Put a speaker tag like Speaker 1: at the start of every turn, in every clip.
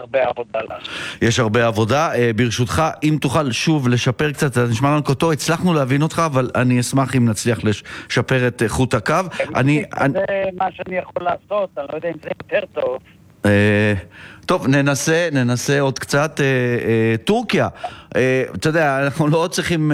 Speaker 1: הרבה עבודה לעשות.
Speaker 2: יש הרבה עבודה. ברשותך, אם תוכל שוב לשפר קצת, זה נשמע לנו כותו, הצלחנו להבין אותך, אבל אני אשמח אם נצליח לשפר את חוט הקו.
Speaker 1: זה מה שאני יכול לעשות, אני לא יודע אם זה יותר טוב.
Speaker 2: טוב, ננסה עוד קצת. טורקיה, אתה יודע, אנחנו לא צריכים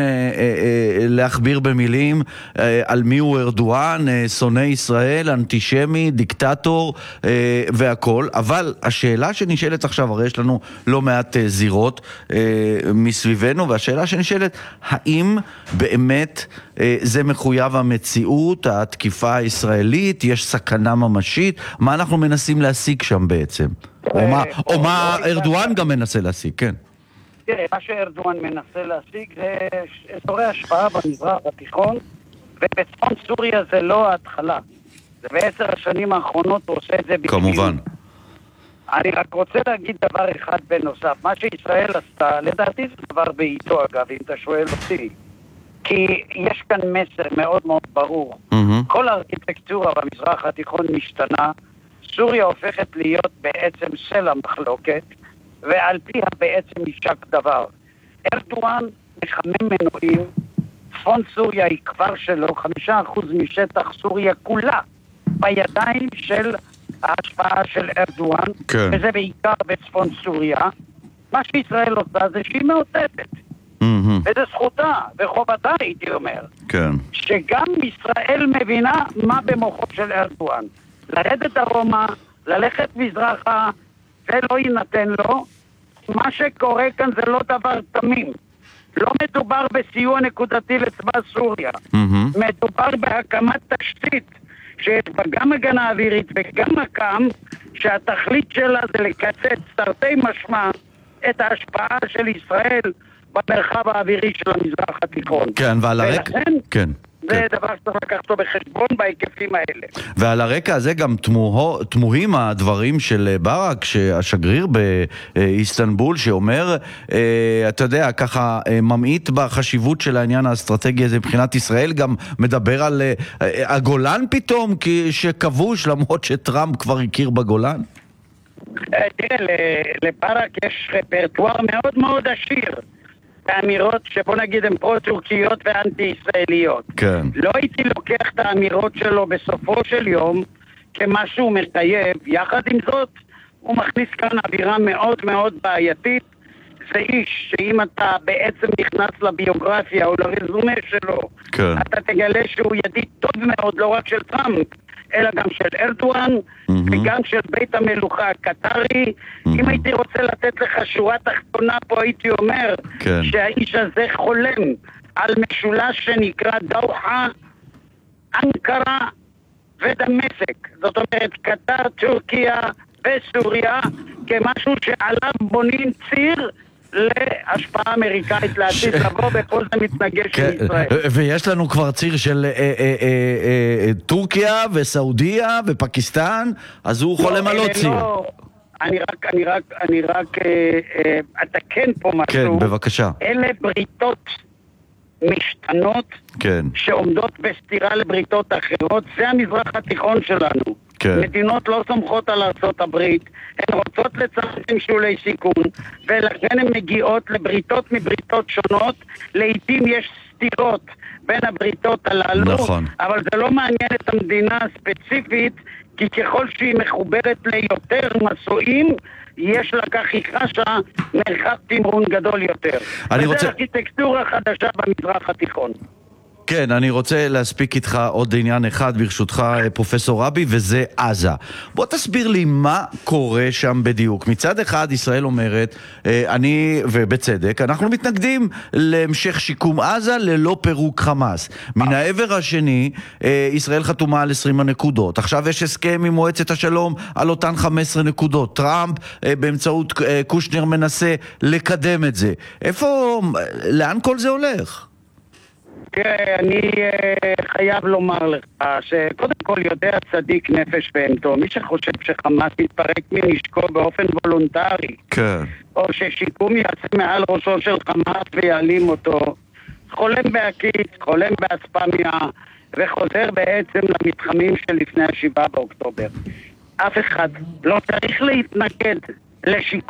Speaker 2: להכביר במילים על מי הוא ארדואן, שונא ישראל, אנטישמי, דיקטטור והכל, אבל השאלה שנשאלת עכשיו, הרי יש לנו לא מעט זירות מסביבנו, והשאלה שנשאלת, האם באמת זה מחויב המציאות, התקיפה הישראלית, יש סכנה ממשית, מה אנחנו מנסים להשיג שם בעצם? או מה ארדואן גם מנסה להשיג, כן.
Speaker 1: תראה, מה שארדואן מנסה להשיג זה אזורי השפעה במזרח התיכון, ובצפון סוריה זה לא ההתחלה. זה ב10 השנים האחרונות הוא עושה את זה בדיוק.
Speaker 2: כמובן.
Speaker 1: אני רק רוצה להגיד דבר אחד בנוסף. מה שישראל עשתה, לדעתי זה דבר בעיתו אגב, אם אתה שואל אותי. כי יש כאן מסר מאוד מאוד ברור. כל הארכיטקטורה במזרח התיכון משתנה, סוריה הופכת להיות בעצם סלע מחלוקת, ועל פיה בעצם יישק דבר. ארדואן מחמם מנועים, צפון סוריה היא כבר שלו, 5% משטח סוריה כולה בידיים של ההשפעה של ארדואן, כן. וזה בעיקר בצפון סוריה. מה שישראל עושה זה שהיא מאותתת. וזה זכותה וחובתה, הייתי אומר.
Speaker 2: כן.
Speaker 1: שגם ישראל מבינה מה במוחו של ארדואן. לרדת דרומה, ללכת מזרחה, זה לא יינתן לו. מה שקורה כאן זה לא דבר תמים. לא מדובר בסיוע נקודתי לצבא סוריה. מדובר בהקמת תשתית שיש בה גם הגנה אווירית וגם מקם, שהתכלית שלה זה לקצץ תרתי משמע את ההשפעה של ישראל במרחב האווירי של המזרח התיכון.
Speaker 2: כן, ועל הרקע... כן.
Speaker 1: זה דבר שצריך לקחת אותו בחשבון בהיקפים האלה.
Speaker 2: ועל הרקע הזה גם תמוהים הדברים של ברק, השגריר באיסטנבול, שאומר, אתה יודע, ככה ממעיט בחשיבות של העניין האסטרטגי הזה מבחינת ישראל, גם מדבר על הגולן פתאום, שכבוש למרות שטראמפ כבר הכיר בגולן.
Speaker 1: תראה, לברק יש רפרטואר מאוד מאוד עשיר. האמירות שבוא נגיד הן פרו-טורקיות ואנטי-ישראליות.
Speaker 2: כן.
Speaker 1: לא הייתי לוקח את האמירות שלו בסופו של יום כמשהו מחייב. יחד עם זאת, הוא מכניס כאן אווירה מאוד מאוד בעייתית. זה איש שאם אתה בעצם נכנס לביוגרפיה או לרזומה שלו,
Speaker 2: כן.
Speaker 1: אתה תגלה שהוא ידיד טוב מאוד, לא רק של טראמפ, אלא גם של ארדואן, וגם של בית המלוכה הקטרי. אם הייתי רוצה לתת לך שורה תחתונה פה, הייתי אומר שהאיש הזה חולם על משולש שנקרא דוחה, אנקרה ודמשק. זאת אומרת, קטר, טורקיה וסוריה, כמשהו שעליו בונים ציר להשפעה אמריקאית לעתיד לבוא, וכל זה מתנגש עם ישראל.
Speaker 2: ויש לנו כבר ציר של טורקיה וסעודיה ופקיסטן, אז הוא חולם על עוד ציר.
Speaker 1: אני רק אתקן פה משהו.
Speaker 2: כן, בבקשה.
Speaker 1: אלה בריתות משתנות שעומדות בסתירה לבריתות אחרות. זה המזרח התיכון שלנו. מדינות לא סומכות על ארצות הברית, הן רוצות לצמצם שולי סיכון, ולכן הן מגיעות לבריתות מבריתות שונות. לעתים יש סתירות בין הבריתות הללו,
Speaker 2: נכון.
Speaker 1: אבל זה לא מעניין את המדינה הספציפית, כי ככל שהיא מחוברת ליותר מסועים, יש לה כך יחשה מרחב תמרון גדול יותר. וזה ארכיטקטורה חדשה במזרח התיכון.
Speaker 2: כן, אני רוצה להספיק איתך עוד עניין אחד, ברשותך, פרופסור רבי, וזה עזה. בוא תסביר לי מה קורה שם בדיוק. מצד אחד, ישראל אומרת, ובצדק, אנחנו מתנגדים להמשך שיקום עזה ללא פירוק חמאס. מן העבר השני, ישראל חתומה על 20 הנקודות. עכשיו יש הסכם עם מועצת השלום על אותן 15 נקודות. טראמפ, באמצעות קושנר, מנסה לקדם את זה. לאן כל זה הולך?
Speaker 1: תראה, אני חייב לומר לך שקודם כל יודע צדיק נפש בהמתו. מי שחושב שחמאס יתפרק מנשקו באופן וולונטרי, או ששיקום יעשה מעל ראשו של חמאס ויעלים אותו, חולם בהקיץ, חולם באספמיה, וחוזר בעצם למתחמים של לפני 7 באוקטובר. אף אחד לא צריך להתנגד לשיקום